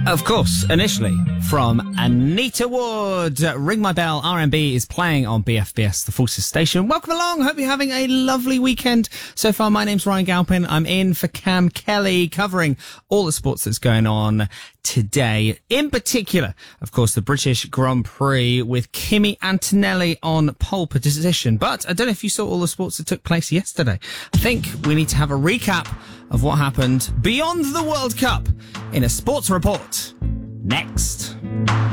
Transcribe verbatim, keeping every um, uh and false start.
Of course, initially from Anita Wood. Ring My Bell, R and B is playing on B F B S, the Forces station. Welcome along. Hope you're having a lovely weekend so far. My name's Ryan Galpin. I'm in for Cam Kelly, covering all the sports that's going on today. In particular, of course, the British Grand Prix with Kimi Antonelli on pole position. But I don't know if you saw all the sports that took place yesterday. I think we need to have a recap of what happened beyond the World Cup in a sports report next.